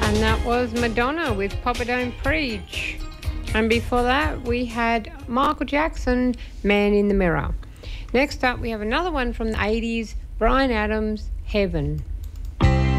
And that was Madonna with Papa Don't Preach. And before that, we had Michael Jackson, Man in the Mirror. Next up, we have another one from the 80s, Bryan Adams, Heaven.